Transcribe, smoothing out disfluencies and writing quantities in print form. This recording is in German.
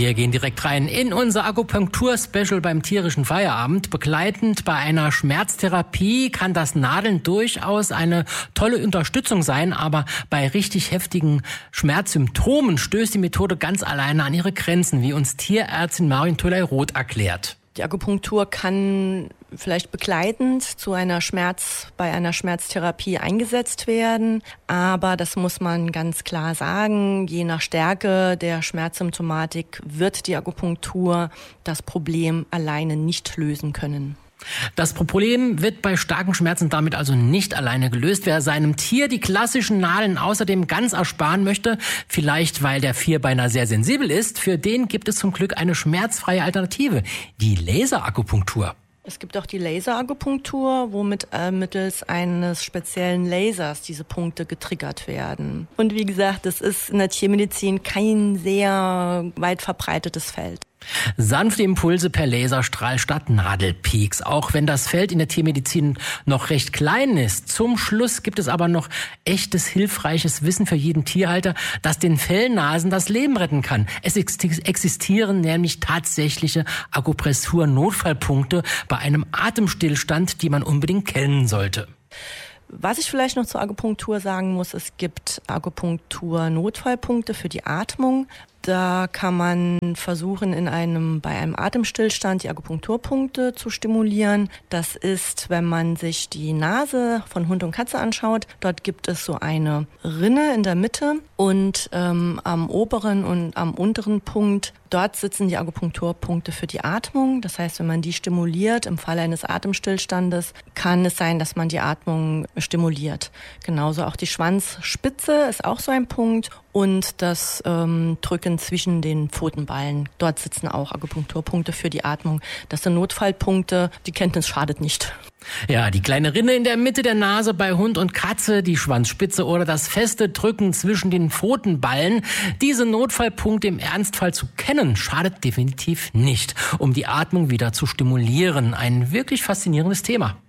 Wir gehen direkt rein in unser Akupunktur-Special beim tierischen Feierabend. Begleitend bei einer Schmerztherapie kann das Nadeln durchaus eine tolle Unterstützung sein, aber bei richtig heftigen Schmerzsymptomen stößt die Methode ganz alleine an ihre Grenzen, wie uns Tierärztin Marion Tholey-Roth erklärt. Die Akupunktur kann vielleicht begleitend bei einer Schmerztherapie eingesetzt werden, aber das muss man ganz klar sagen, je nach Stärke der Schmerzsymptomatik wird die Akupunktur das Problem alleine nicht lösen können. Das Problem wird bei starken Schmerzen damit also nicht alleine gelöst. Wer seinem Tier die klassischen Nadeln außerdem ganz ersparen möchte, vielleicht weil der Vierbeiner sehr sensibel ist, für den gibt es zum Glück eine schmerzfreie Alternative, die Laserakupunktur. Es gibt auch die Laserakupunktur, womit mittels eines speziellen Lasers diese Punkte getriggert werden. Und wie gesagt, das ist in der Tiermedizin kein sehr weit verbreitetes Feld. Sanfte Impulse per Laserstrahl statt Nadelpeaks. Auch wenn das Feld in der Tiermedizin noch recht klein ist. Zum Schluss gibt es aber noch echtes, hilfreiches Wissen für jeden Tierhalter, das den Fellnasen das Leben retten kann. Es existieren nämlich tatsächliche Akupressur-Notfallpunkte bei einem Atemstillstand, die man unbedingt kennen sollte. Was ich vielleicht noch zur Akupunktur sagen muss, es gibt Akupunktur-Notfallpunkte für die Atmung. Da kann man versuchen, bei einem Atemstillstand die Akupunkturpunkte zu stimulieren. Das ist, wenn man sich die Nase von Hund und Katze anschaut. Dort gibt es so eine Rinne in der Mitte und am oberen und am unteren Punkt, dort sitzen die Akupunkturpunkte für die Atmung. Das heißt, wenn man die stimuliert, im Falle eines Atemstillstandes, kann es sein, dass man die Atmung stimuliert. Genauso auch die Schwanzspitze ist auch so ein Punkt. Und das Drücken zwischen den Pfotenballen. Dort sitzen auch Akupunkturpunkte für die Atmung. Das sind Notfallpunkte. Die Kenntnis schadet nicht. Ja, die kleine Rinne in der Mitte der Nase bei Hund und Katze, die Schwanzspitze oder das feste Drücken zwischen den Pfotenballen. Diese Notfallpunkte im Ernstfall zu kennen, schadet definitiv nicht, um die Atmung wieder zu stimulieren. Ein wirklich faszinierendes Thema.